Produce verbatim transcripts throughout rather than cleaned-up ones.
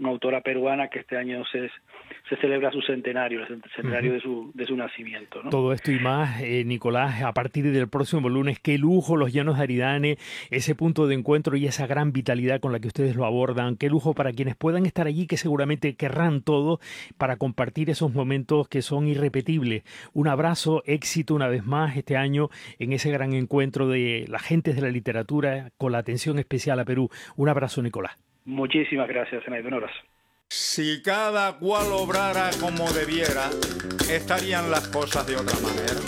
una autora peruana que este año se, se celebra su centenario, el centenario uh-huh. de su de su nacimiento, ¿no? Todo esto y más, eh, Nicolás, a partir del próximo lunes, qué lujo los Llanos de Aridane, ese punto de encuentro y esa gran vitalidad con la que ustedes lo abordan, qué lujo para quienes puedan estar allí, que seguramente querrán todo para compartir esos momentos que son irrepetibles. Un abrazo, éxito una vez más este año en ese gran encuentro de las gentes de la literatura con la atención especial a Perú. Un abrazo, Nicolás. Muchísimas gracias, Zenaida. Un abrazo. Si cada cual obrara como debiera, estarían las cosas de otra manera.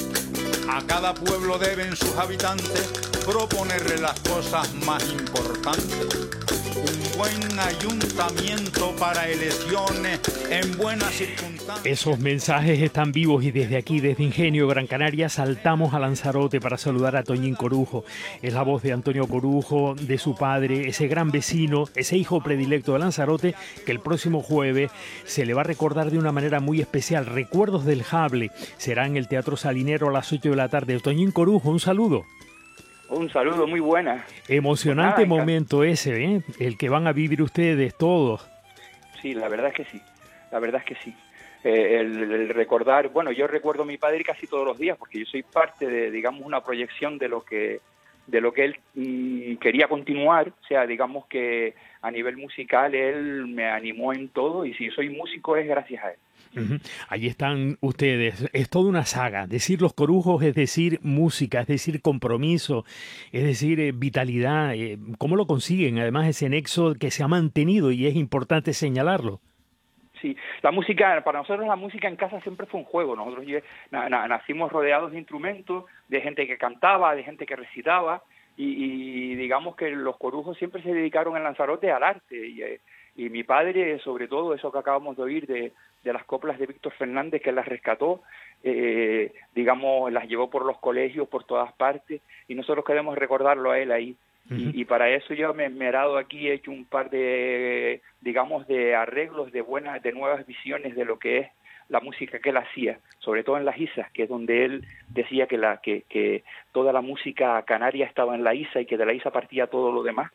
A cada pueblo deben sus habitantes proponerle las cosas más importantes. Un buen ayuntamiento para elecciones en buenas circunstancias. Esos mensajes están vivos y desde aquí, desde Ingenio Gran Canaria, saltamos a Lanzarote para saludar a Toñín Corujo. Es la voz de Antonio Corujo, de su padre, ese gran vecino, ese hijo predilecto de Lanzarote, que el próximo jueves se le va a recordar de una manera muy especial. Recuerdos del Jable será en el Teatro Salinero a las ocho de la tarde. Toñín Corujo, un saludo. Un saludo, muy buena. Emocionante pues nada, momento ese, ¿eh? El que van a vivir ustedes todos. Sí, la verdad es que sí, la verdad es que sí. Eh, el, el recordar, bueno, yo recuerdo a mi padre casi todos los días, porque yo soy parte de, digamos, una proyección de lo que de lo que él mmm, quería continuar. O sea, digamos que a nivel musical él me animó en todo, y si soy músico es gracias a él. Uh-huh. Allí están ustedes, es toda una saga. Decir los Corujos es decir música, es decir compromiso, es decir eh, vitalidad. Eh, ¿Cómo lo consiguen? Además, ese nexo que se ha mantenido y es importante señalarlo. Sí, la música, para nosotros la música en casa siempre fue un juego. Nosotros na, na, nacimos rodeados de instrumentos, de gente que cantaba, de gente que recitaba, y, y digamos que los Corujos siempre se dedicaron en Lanzarote al arte. Y, eh, y mi padre, sobre todo, eso que acabamos de oír de, de las coplas de Víctor Fernández, que las rescató, eh, digamos, las llevó por los colegios, por todas partes, y nosotros queremos recordarlo a él ahí. Uh-huh. y, y para eso yo me he esmerado aquí, he hecho un par de, digamos, de arreglos, de buenas, de nuevas visiones de lo que es la música que él hacía, sobre todo en las islas, que es donde él decía que, la, que, que toda la música canaria estaba en la isla y que de la isla partía todo lo demás.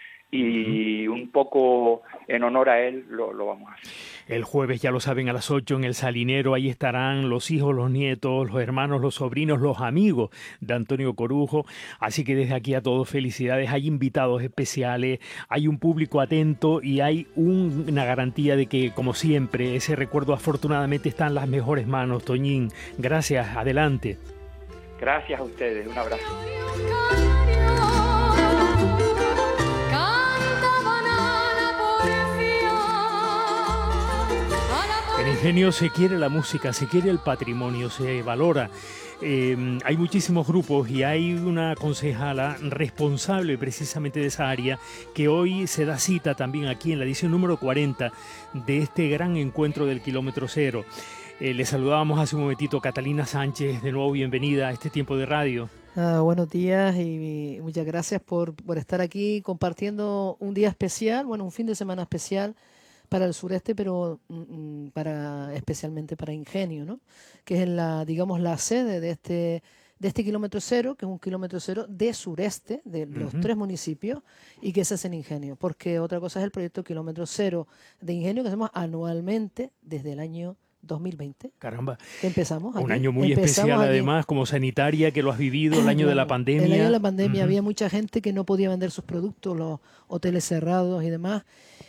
Y un poco en honor a él lo, lo vamos a hacer. El jueves, ya lo saben, a las ocho en el Salinero, ahí estarán los hijos, los nietos, los hermanos, los sobrinos, los amigos de Antonio Corujo. Así que desde aquí a todos felicidades. Hay invitados especiales, hay un público atento y hay un, una garantía de que, como siempre, ese recuerdo afortunadamente está en las mejores manos. Toñín, gracias, adelante. Gracias a ustedes, un abrazo. En Ingenio se quiere la música, se quiere el patrimonio, se valora. Eh, hay muchísimos grupos y hay una concejala responsable precisamente de esa área que hoy se da cita también aquí en la edición número cuarenta de este gran encuentro del kilómetro cero. Eh, le saludábamos hace un momentito, Catalina Sánchez, de nuevo bienvenida a este tiempo de radio. Ah, buenos días y muchas gracias por, por estar aquí compartiendo un día especial, bueno, un fin de semana especial para el sureste, pero mm, para especialmente para Ingenio, ¿no? Que es la, digamos, la sede de este de este kilómetro cero, que es un kilómetro cero de sureste, de los uh-huh. tres municipios, y que se hace en Ingenio, porque otra cosa es el proyecto kilómetro cero de Ingenio que hacemos anualmente desde el año dos mil veinte. Caramba. Que empezamos aquí. Un año muy empezamos especial aquí. Además, como sanitaria, que lo has vivido, el año de la pandemia. El año de la pandemia uh-huh. había mucha gente que no podía vender sus productos, los hoteles cerrados y demás.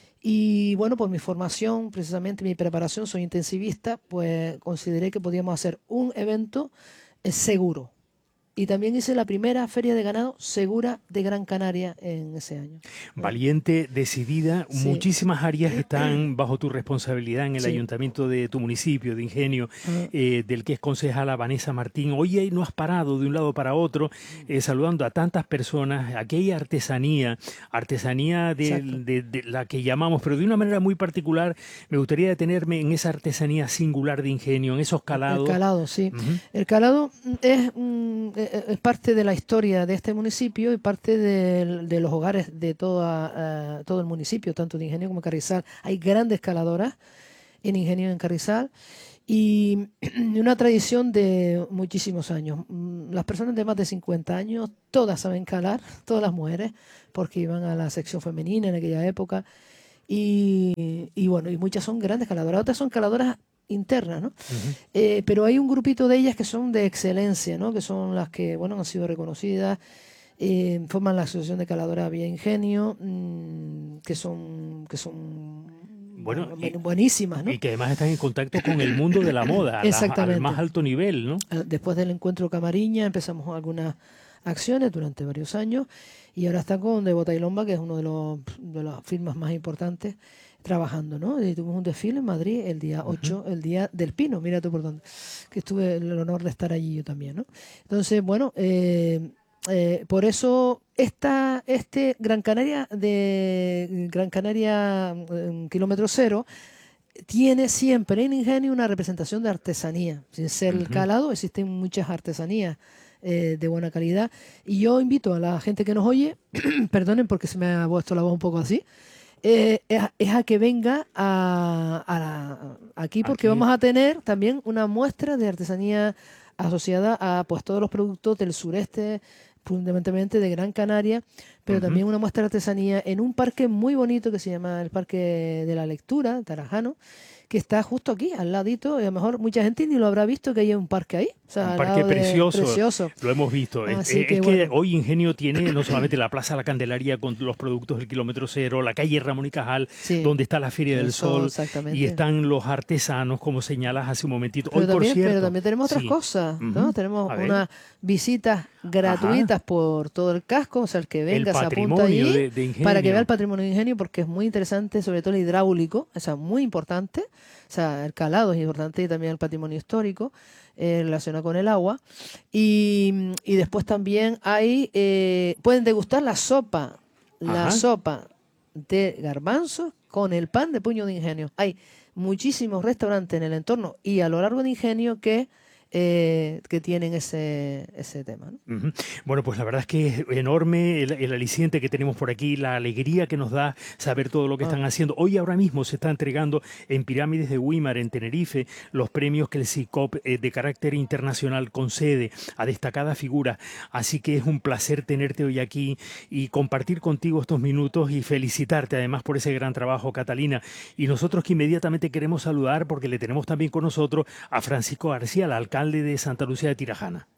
Y bueno, por mi formación, precisamente mi preparación, soy intensivista, pues consideré que podíamos hacer un evento eh, seguro. Y también hice la primera feria de ganado segura de Gran Canaria en ese año. Valiente, decidida. Sí. Muchísimas áreas están bajo tu responsabilidad en el sí. ayuntamiento de tu municipio, de Ingenio, uh-huh. eh, del que es concejala Vanessa Martín. Hoy no has parado de un lado para otro, eh, saludando a tantas personas. Aquí hay artesanía, artesanía de, de, de la que llamamos, pero de una manera muy particular. Me gustaría detenerme en esa artesanía singular de Ingenio, en esos calados. El calado, sí. Uh-huh. El calado es... Mm, es parte de la historia de este municipio y parte de, de los hogares de toda, uh, todo el municipio, tanto de Ingenio como Carrizal. Hay grandes caladoras en Ingenio y en Carrizal y una tradición de muchísimos años. Las personas de más de cincuenta años, todas saben calar, todas las mujeres, porque iban a la sección femenina en aquella época. y, y bueno, y muchas son grandes caladoras, otras son caladoras internas, ¿no? Ujú. Eh, pero hay un grupito de ellas que son de excelencia, ¿no? Que son las que, bueno, han sido reconocidas, eh, forman la Asociación de Caladoras Vía Ingenio, mmm, que son, que son Bueno, bu- y, buenísimas, ¿no? y que además están en contacto con el mundo de la moda, a la- al Exactamente. más alto nivel, ¿no? Eh, Después del encuentro Camariña empezamos algunas acciones durante varios años y ahora está con De Bota y Lomba, que es uno de los de las firmas más importantes trabajando, ¿no? Y tuvimos un desfile en Madrid el día ocho, el día del Pino, mira tú por dónde, que estuve el honor de estar allí yo también, ¿no? Entonces, bueno, eh, eh, por eso esta, este Gran Canaria de Gran Canaria eh, kilómetro cero tiene siempre en Ingenio una representación de artesanía. Sin ser el Ujú. calado, existen muchas artesanías eh, de buena calidad. Y yo invito a la gente que nos oye, perdonen porque se me ha puesto la voz un poco así, eh, es, a- es a que venga a, a la- aquí porque Aquí. vamos a tener también una muestra de artesanía asociada a pues todos los productos del sureste, fundamentalmente de Gran Canaria, pero Ujú. también una muestra de artesanía en un parque muy bonito que se llama el Parque de la Lectura, Tarajano, que está justo aquí, al ladito, y a lo mejor mucha gente ni lo habrá visto que hay un parque ahí. O sea, Un al parque lado de- precioso, precioso. lo hemos visto. Es, Así es que, que bueno. hoy Ingenio tiene no solamente la Plaza La Candelaria con los productos del kilómetro cero, la calle Ramón y Cajal, Sí. donde está la Feria del El Sol, Sol, exactamente. y están los artesanos, como señalas hace un momentito. Pero Hoy, por también, cierto, pero también tenemos otras sí. cosas, ¿no? Ujú. Tenemos A ver. unas visitas gratuitas por todo el casco, o sea, el que venga se apunta patrimonio allí de- de Ingenio. para que vea el patrimonio de Ingenio, porque es muy interesante, sobre todo el hidráulico, o sea, muy importante, o sea, el calado es importante y también el patrimonio histórico eh, relacionado con el agua. Y, y después también hay, eh, pueden degustar la sopa, la Ajá. sopa de garbanzos con el pan de puño de Ingenio. Hay muchísimos restaurantes en el entorno y a lo largo de Ingenio que, eh, que tienen ese, ese tema, ¿no? Ujú. Bueno, pues la verdad es que es enorme el, el aliciente que tenemos por aquí, la alegría que nos da saber todo lo que Ah. están haciendo. Hoy ahora mismo se está entregando en Pirámides de Güímar, en Tenerife, los premios que el SICOP eh, de carácter internacional concede a destacadas figuras. Así que es un placer tenerte hoy aquí y compartir contigo estos minutos y felicitarte además por ese gran trabajo, Catalina. Y nosotros que inmediatamente queremos saludar, porque le tenemos también con nosotros a Francisco García, el alcalde de Santa Lucía de Tirajana.